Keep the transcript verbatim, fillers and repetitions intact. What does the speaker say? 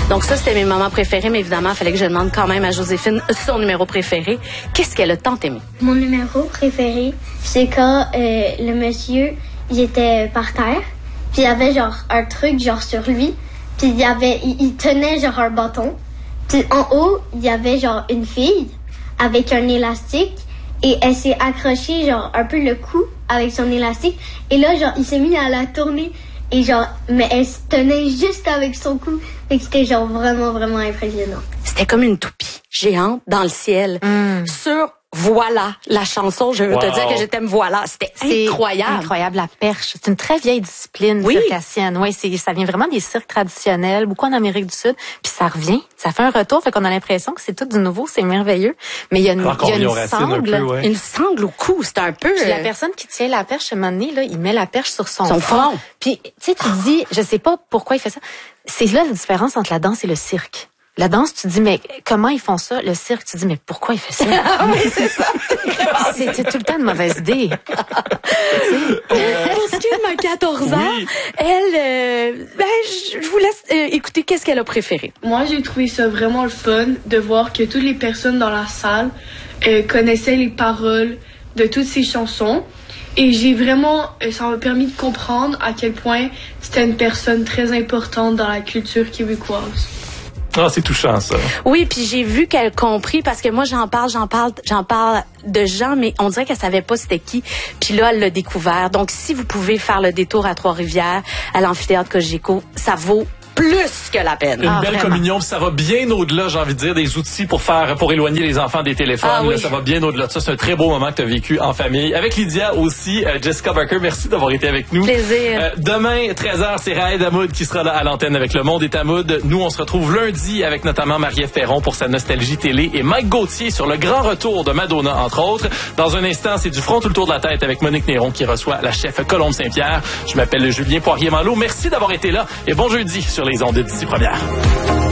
Donc ça, c'était mes moments préférés, mais évidemment, il fallait que je demande quand même à Joséphine son numéro préféré. Qu'est-ce qu'elle a tant aimé? Mon numéro préféré, c'est quand euh, le monsieur, il était par terre, puis il avait genre un truc genre sur lui, puis il y avait, il, il tenait genre un bâton, puis en haut, il y avait genre une fille avec un élastique, et elle s'est accrochée genre un peu le cou avec son élastique, et là genre il s'est mis à la tourner, et genre, mais elle se tenait juste avec son cou, et c'était genre vraiment vraiment impressionnant. C'était comme une toupie géante dans le ciel, mm. sur Voilà, la chanson, je veux wow. te dire que je t'aime Voilà. C'était c'est incroyable. incroyable, la perche. C'est une très vieille discipline oui. circassienne. Oui, c'est, ça vient vraiment des cirques traditionnels, beaucoup en Amérique du Sud. Puis ça revient, ça fait un retour, fait qu'on a l'impression que c'est tout du nouveau, c'est merveilleux. Mais il y a une, il y a une sangle, peu, ouais. une sangle au cou, c'est un peu... Puis la personne qui tient la perche, à un moment donné, là, il met la perche sur son, son front. Puis, tu sais, tu te dis, je sais pas pourquoi il fait ça. C'est là la différence entre la danse et le cirque. La danse, tu te dis, mais comment ils font ça? Le cirque, tu te dis, mais pourquoi il fait ça? Ah oui, c'est ça. C'est, c'est tout le temps une mauvaise idée. Christine a quatorze ans. Oui. Elle, euh, ben, je vous laisse euh, écouter qu'est-ce qu'elle a préféré. Moi, j'ai trouvé ça vraiment le fun de voir que toutes les personnes dans la salle euh, connaissaient les paroles de toutes ces chansons. Et j'ai vraiment, ça m'a permis de comprendre à quel point c'était une personne très importante dans la culture québécoise. Ah, c'est touchant, ça. Oui, puis j'ai vu qu'elle a compris, parce que moi, j'en parle, j'en parle, j'en parle de gens, mais on dirait qu'elle savait pas c'était qui. Puis là, elle l'a découvert. Donc, si vous pouvez faire le détour à Trois-Rivières, à l'amphithéâtre Cogeco, ça vaut plus que la peine. Une ah, belle vraiment. communion, ça va bien au-delà, j'ai envie de dire, des outils pour faire, pour éloigner les enfants des téléphones. Ah, oui. Là, ça va bien au-delà de ça. C'est un très beau moment que tu as vécu en famille. Avec Lydia aussi, euh, Jessica Barker, merci d'avoir été avec nous. Plaisir. Euh, demain, treize heures, c'est Raed Hamoud qui sera là à l'antenne avec Le Monde est à Mood. Nous, on se retrouve lundi avec notamment Marie-Ève Perron pour sa nostalgie télé et Mike Gauthier sur le grand retour de Madonna, entre autres. Dans un instant, c'est du front tout le tour de la tête avec Monique Néron qui reçoit la chef Colombe Saint-Pierre. Je m'appelle Julien Poirier-Malo. Merci d'avoir été là et bon jeudi sur les ondes d'ici première.